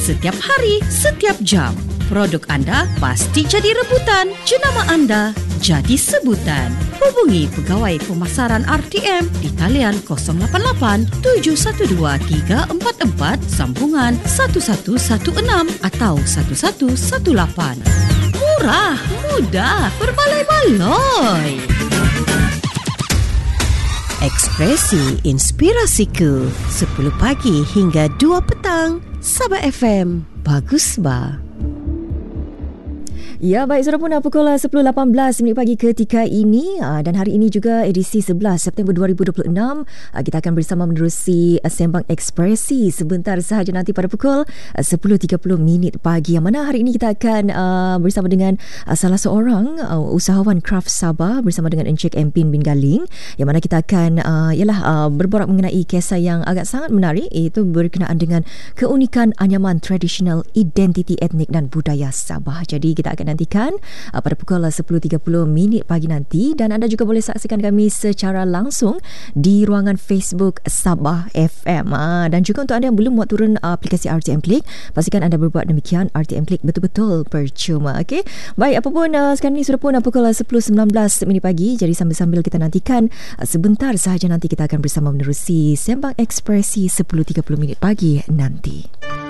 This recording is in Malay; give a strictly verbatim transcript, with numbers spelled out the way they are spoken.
Setiap hari, setiap jam. Produk anda pasti jadi rebutan. Jenama anda jadi sebutan. Hubungi Pegawai Pemasaran R T M di talian kosong lapan lapan tujuh satu dua tiga empat empat sambungan satu satu satu enam atau satu satu satu lapan. Murah, mudah, berbaloi-baloi. Ekspresi inspirasiku, sepuluh pagi hingga dua petang. Sabah F M, bagus bah. Ya, baik, sudah pun dah pukul sepuluh lapan belas minit pagi ketika ini, dan hari ini juga edisi sebelas September dua ribu dua puluh enam. Kita akan bersama menerusi Sembang Ekspresi sebentar sahaja nanti pada pukul sepuluh tiga puluh minit pagi, yang mana hari ini kita akan uh, bersama dengan uh, salah seorang uh, usahawan kraft Sabah bersama dengan Encik Empin bin Galing, yang mana kita akan uh, ialah uh, berborak mengenai kisah yang agak sangat menarik, iaitu berkenaan dengan keunikan anyaman tradisional identiti etnik dan budaya Sabah. Jadi kita akan nantikan uh, pada pukul sepuluh tiga puluh minit pagi nanti, dan anda juga boleh saksikan kami secara langsung di ruangan Facebook Sabah F M. Uh, dan juga untuk anda yang belum buat turun uh, aplikasi R T M Click, pastikan anda berbuat demikian. R T M Click betul-betul percuma. Okey. Baik, apapun uh, sekarang ni sudah pun uh, pukul sepuluh sembilan belas minit pagi. Jadi sambil-sambil kita nantikan uh, sebentar sahaja nanti kita akan bersama menerusi Sembang Ekspresi sepuluh tiga puluh minit pagi nanti.